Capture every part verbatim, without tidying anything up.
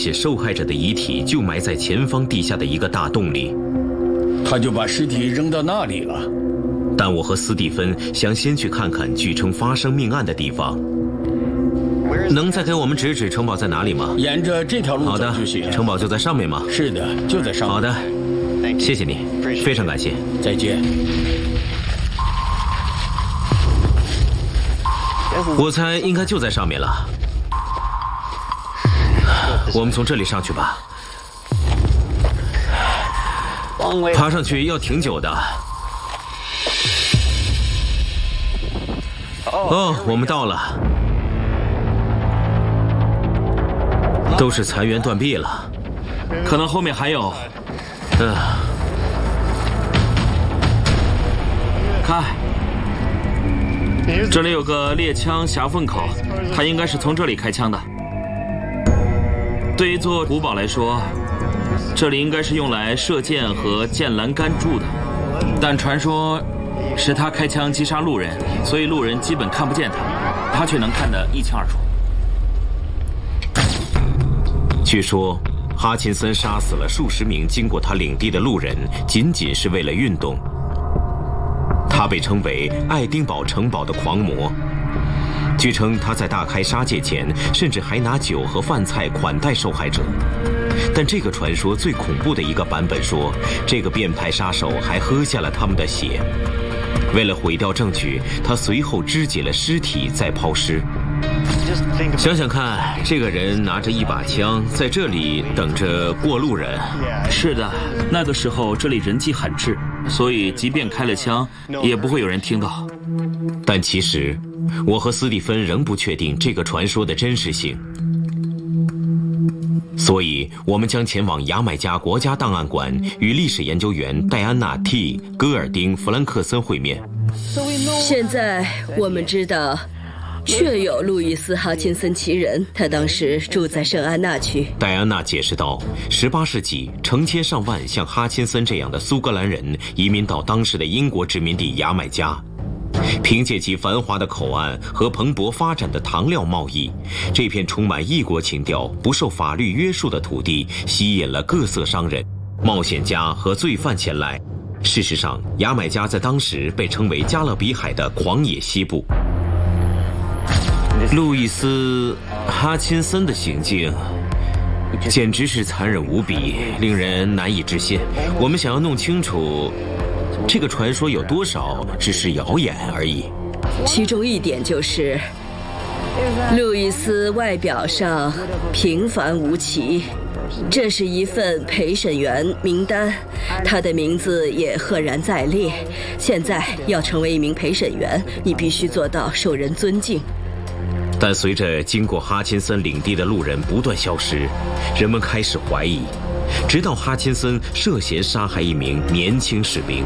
且受害者的遗体就埋在前方地下的一个大洞里。 他就把尸体扔到那里了。 但我和斯蒂芬想先去看看据称发生命案的地方。能再给我们指指城堡在哪里吗？ 沿着这条路好的走就行。 城堡就在上面吗？ 是的，就在上面。 好的，谢谢你，非常感谢。 再见。 我猜应该就在上面了。我们从这里上去吧。爬上去要挺久的。哦，我们到了。都是残垣断壁了， 可能后面还有。 嗯、呃， 看，这里有个猎枪匣缝口，他应该是从这里开枪的。对于一座古堡来说，这里应该是用来射箭和建栏杆柱的，但传说是他开枪击杀路人，所以路人基本看不见他，他却能看得一清二楚。 据说，哈钦森杀死了数十名经过他领地的路人，仅仅是为了运动。他被称为爱丁堡城堡的狂魔。据称，他在大开杀戒前，甚至还拿酒和饭菜款待受害者。但这个传说最恐怖的一个版本说，这个变态杀手还喝下了他们的血。为了毁掉证据，他随后肢解了尸体再抛尸。想想看，这个人拿着一把枪，在这里等着过路人。 是的，那个时候这里人迹罕至，所以即便开了枪，也不会有人听到。 但其实，我和斯蒂芬仍不确定这个传说的真实性。所以，我们将前往牙买加国家档案馆与历史研究员戴安娜 T. 戈尔丁·弗兰克森会面。 现在我们知道，确有路易斯·哈钦森其人，他当时住在圣安娜区。 戴安娜解释道，十八世纪，成千上万像哈钦森这样的苏格兰人移民到当时的英国殖民地牙买加。凭借其繁华的口岸和蓬勃发展的糖料贸易，这片充满异国情调、不受法律约束的土地吸引了各色商人、冒险家和罪犯前来。事实上，牙买加在当时被称为加勒比海的狂野西部。路易斯·哈钦森的行径简直是残忍无比，令人难以置信。我们想要弄清楚这个传说有多少只是谣言而已。 其中一点就是，路易斯外表上平凡无奇。这是一份陪审员名单，他的名字也赫然在列。现在要成为一名陪审员，你必须做到受人尊敬。 但随着经过哈钦森领地的路人不断消失，人们开始怀疑，直到哈钦森涉嫌杀害一名年轻士兵。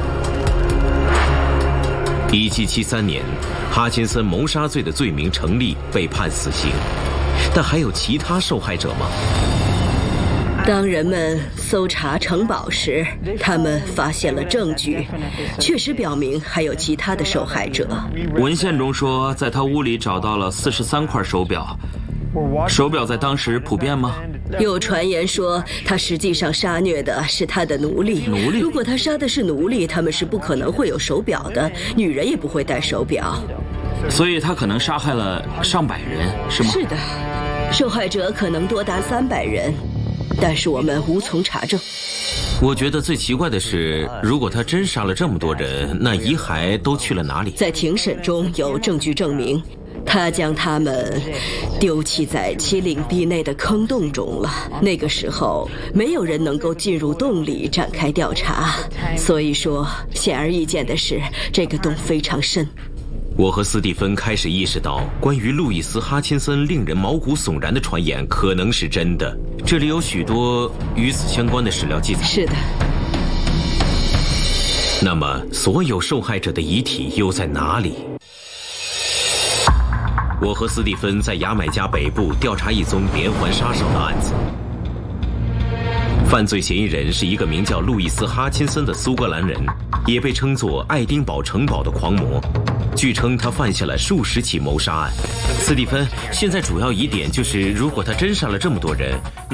一七七三年，哈钦森谋杀罪的罪名成立，被判死刑。但还有其他受害者吗？ 当人们搜查城堡时，他们发现了证据，确实表明还有其他的受害者。 文献中说，在他屋里找到了四十三块手表。手表在当时普遍吗？ 有传言说，他实际上杀虐的是他的奴隶。 奴隶？ 如果他杀的是奴隶，他们是不可能会有手表的，女人也不会戴手表。 所以他可能杀害了上百人，是吗？ 是的，受害者可能多达三百人。但是我们无从查证。 我觉得最奇怪的是，如果他真杀了这么多人，那遗骸都去了哪里？ 在庭审中有证据证明，他将他们丢弃在其领地内的坑洞中了。那个时候，没有人能够进入洞里展开调查，所以说，显而易见的是，这个洞非常深。 我和斯蒂芬开始意识到，关于路易斯·哈钦森令人毛骨悚然的传言可能是真的。这里有许多与此相关的史料记载。 是的。 那么，所有受害者的遗体又在哪里？我和斯蒂芬在牙买加北部调查一宗连环杀手的案子。犯罪嫌疑人是一个名叫路易斯·哈钦森的苏格兰人，也被称作爱丁堡城堡的狂魔。据称，他犯下了数十起谋杀案。斯蒂芬，现在主要疑点就是，如果他真杀了这么多人，